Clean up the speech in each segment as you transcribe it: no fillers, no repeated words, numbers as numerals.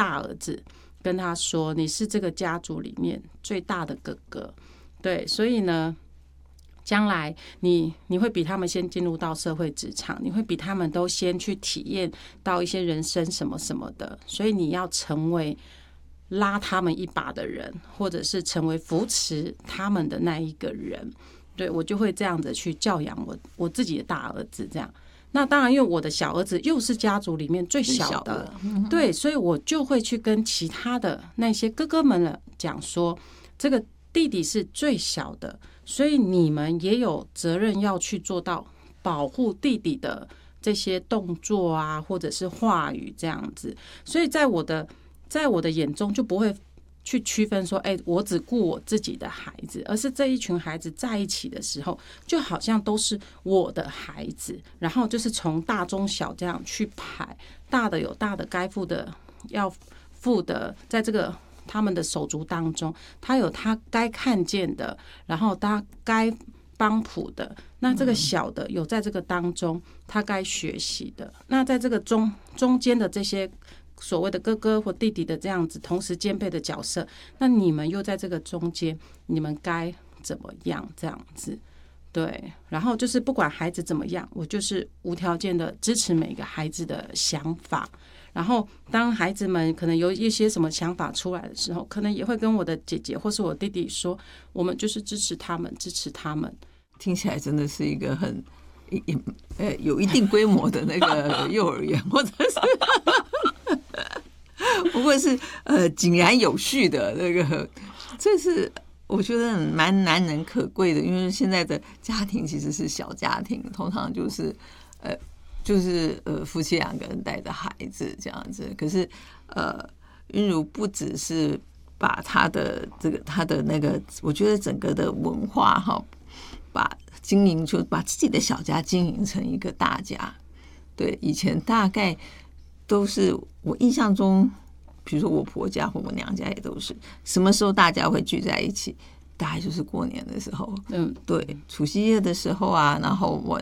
大儿子，跟他说你是这个家族里面最大的哥哥，对，所以呢将来你会比他们先进入到社会职场，你会比他们都先去体验到一些人生什么什么的，所以你要成为拉他们一把的人，或者是成为扶持他们的那一个人。对，我就会这样子去教养我自己的大儿子这样。那当然因为我的小儿子又是家族里面最小的，对，所以我就会去跟其他的那些哥哥们讲说，这个弟弟是最小的，所以你们也有责任要去做到保护弟弟的这些动作啊，或者是话语这样子。所以在我的眼中就不会去区分说，我只顾我自己的孩子，而是这一群孩子在一起的时候，就好像都是我的孩子，然后就是从大中小这样去排，大的有大的该负的要负的，在这个他们的手足当中，他有他该看见的，然后他该帮谱的，那这个小的有在这个当中他该学习的，那在这个中间的这些所谓的哥哥或弟弟的这样子同时兼备的角色，那你们又在这个中间，你们该怎么样这样子？对，然后就是不管孩子怎么样，我就是无条件的支持每个孩子的想法。然后当孩子们可能有一些什么想法出来的时候，可能也会跟我的姐姐或是我弟弟说，我们就是支持他们，支持他们。 听起来真的是一个很有一定规模的那个幼儿园，或者是不过是井然有序的那个，这是我觉得蛮难能可贵的，因为现在的家庭其实是小家庭，通常就是夫妻两个人带着孩子这样子。可是韵如不只是把他的那个，我觉得整个的文化哈，就把自己的小家经营成一个大家。对，以前大概都是我印象中，比如说我婆家或我娘家也都是，什么时候大家会聚在一起？大概就是过年的时候，对，除夕夜的时候啊，然后我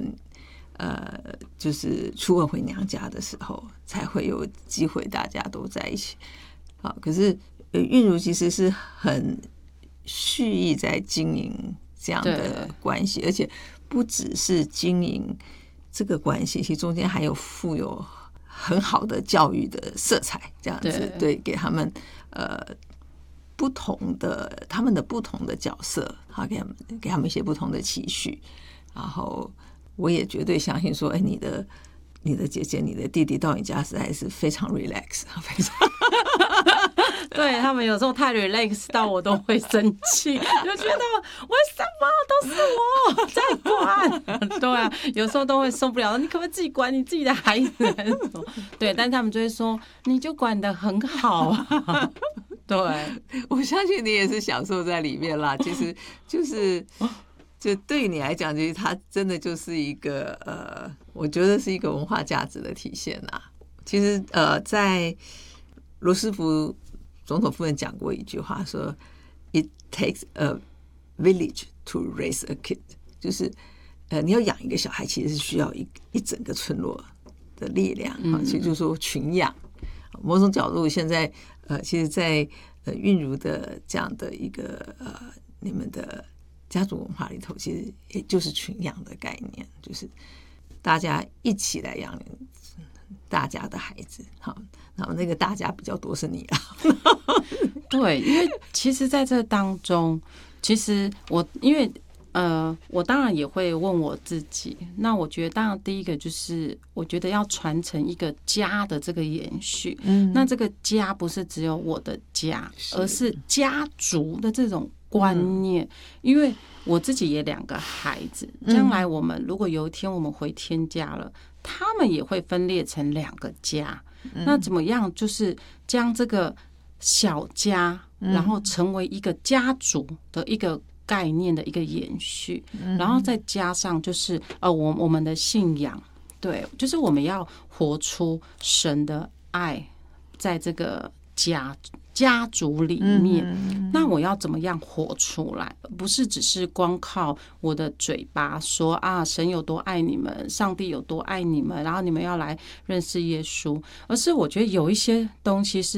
就是初二回娘家的时候，才会有机会大家都在一起。好，可是韵如其实是很蓄意在经营这样的关系，而且不只是经营这个关系，其实中间还有富有很好的教育的色彩，这样子，对，给他们不同的他们的不同的角色，好，给他们一些不同的期许。然后我也绝对相信说，你的姐姐、你的弟弟到你家实在是非常 relax， 非常对，他们有时候太 relax 到我都会生气，就觉得为什么都是我在管？对啊，有时候都会受不了，你可不可以自己管你自己的孩子？对，但他们就会说你就管得很好啊。对， 我相信你也是享受在里面啦。其实就对于你来讲，其实它真的就是一个我觉得是一个文化价值的体现啦。其实在罗斯福总统夫人讲过一句话，说 "It takes a village to raise a kid"， 就是你要养一个小孩，其实是需要一整个村落的力量其实就是说群养。某种角度，现在其实在韵如的这样的一个你们的家族文化里头，其实也就是群养的概念，就是大家一起来养大家的孩子。好，然后那个大家比较多是你啦。 对，因为其实在这当中，其实因为我当然也会问我自己，那我觉得当然第一个就是我觉得要传承一个家的这个延续，那这个家不是只有我的家，而是家族的这种观念，因为我自己也2个孩子，将来我们如果有一天我们回天家了，他们也会分裂成2个家，那怎么样就是将这个小家然后成为一个家族的一个概念的一个延续，然后再加上就是我们的信仰，对，就是我们要活出神的爱在这个家族里面，那我要怎么样活出来？不是只是光靠我的嘴巴说啊，神有多爱你们，上帝有多爱你们，然后你们要来认识耶稣，而是我觉得有一些东西是